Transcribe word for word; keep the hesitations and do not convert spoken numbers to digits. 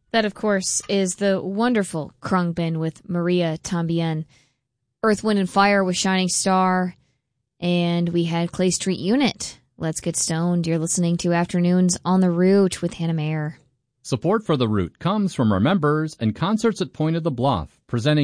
That, of course, is the wonderful Khruangbin with Maria Tambien. Earth, Wind, and Fire with Shining Star. And we had Clay Street Unit. Let's Get Stoned. You're listening to Afternoons on the Route with Hannah Mayer. Support for The Route comes from our members and Concerts at Point of the Bluff, presenting